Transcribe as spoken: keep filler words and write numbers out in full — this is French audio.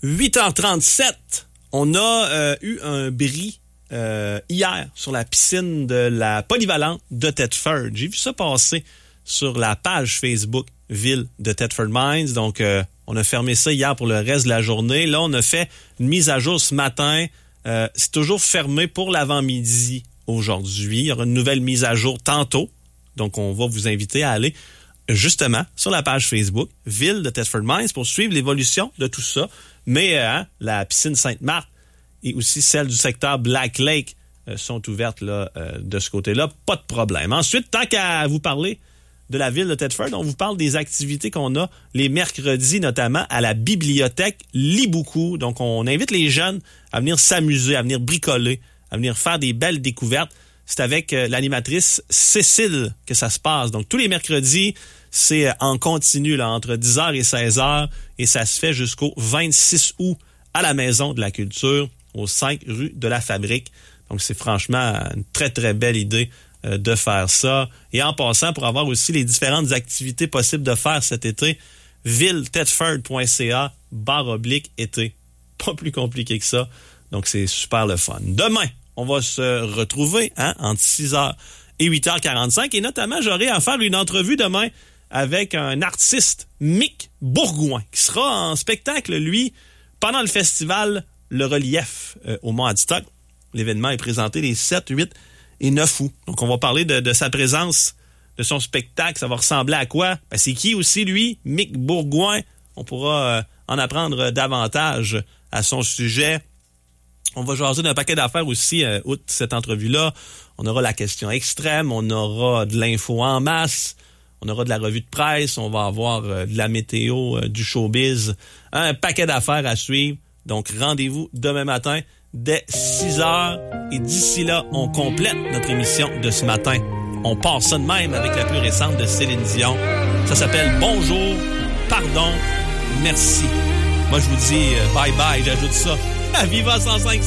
huit heures trente-sept, on a euh, eu un bris euh, hier sur la piscine de la polyvalente de Thetford. J'ai vu ça passer sur la page Facebook Ville de Thetford Mines. Donc, euh, on a fermé ça hier pour le reste de la journée. Là, on a fait une mise à jour ce matin. Euh, c'est toujours fermé pour l'avant-midi aujourd'hui. Il y aura une nouvelle mise à jour tantôt. Donc, on va vous inviter à aller justement sur la page Facebook Ville de Thetford Mines pour suivre l'évolution de tout ça. Mais euh, hein, la piscine Sainte-Marthe et aussi celle du secteur Black Lake euh, sont ouvertes là, euh, de ce côté-là. Pas de problème. Ensuite, tant qu'à vous parler de la ville de Thetford, on vous parle des activités qu'on a les mercredis, notamment à la bibliothèque Lis beaucoup. Donc, on invite les jeunes à venir s'amuser, à venir bricoler, à venir faire des belles découvertes. C'est avec euh, l'animatrice Cécile que ça se passe. Donc, tous les mercredis, c'est en continu là, entre dix heures et seize heures et ça se fait jusqu'au vingt-six août à la Maison de la Culture, au cinq rue de la Fabrique. Donc, c'est franchement une très, très belle idée euh, de faire ça. Et en passant, pour avoir aussi les différentes activités possibles de faire cet été, ville-thetford.ca barre oblique été. Pas plus compliqué que ça. Donc, c'est super le fun. Demain, on va se retrouver hein, entre six heures et huit heures quarante-cinq. Et notamment, j'aurai à faire une entrevue demain avec un artiste, Mick Bourgouin, qui sera en spectacle, lui, pendant le festival Le Relief euh, au Mont-Adstock. L'événement est présenté les sept, huit et neuf août. Donc, on va parler de, de sa présence, de son spectacle. Ça va ressembler à quoi? Ben, c'est qui aussi, lui? Mick Bourgouin. On pourra euh, en apprendre davantage à son sujet. On va jaser d'un paquet d'affaires aussi, euh, outre cette entrevue-là. On aura la question extrême, on aura de l'info en masse, on aura de la revue de presse, on va avoir euh, de la météo, euh, du showbiz, un paquet d'affaires à suivre. Donc, rendez-vous demain matin dès six heures. Et d'ici là, on complète notre émission de ce matin. On part ça de même avec la plus récente de Céline Dion. Ça s'appelle « Bonjour, pardon, merci ». Moi, je vous dis euh, bye-bye, j'ajoute ça. À Viva cent cinq